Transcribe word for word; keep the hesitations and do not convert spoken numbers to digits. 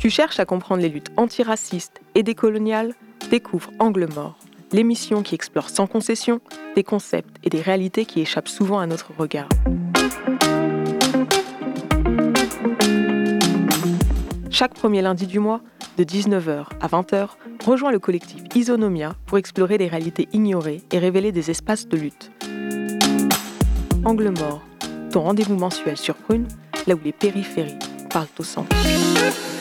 Tu cherches à comprendre les luttes antiracistes et décoloniales? Découvre Angle mort, l'émission qui explore sans concession des concepts et des réalités qui échappent souvent à notre regard. Chaque premier lundi du mois, de dix-neuf heures à vingt heures, rejoins le collectif Isonomia pour explorer des réalités ignorées et révéler des espaces de lutte. Angle mort, ton rendez-vous mensuel sur Prune, là où les périphéries parlent au centre.